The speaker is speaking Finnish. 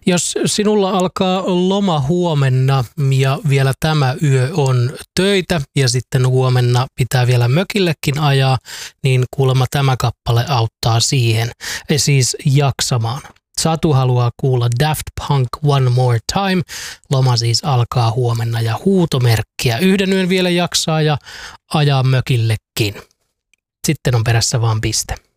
Jos sinulla alkaa loma huomenna ja vielä tämä yö on töitä ja sitten huomenna pitää vielä mökillekin ajaa, niin kuulemma tämä kappale auttaa siihen, siis jaksamaan. Satu haluaa kuulla Daft Punk One More Time. Loma siis alkaa huomenna ja huutomerkkiä. Yhden yön vielä jaksaa ja ajaa mökillekin. Sitten on perässä vaan piste.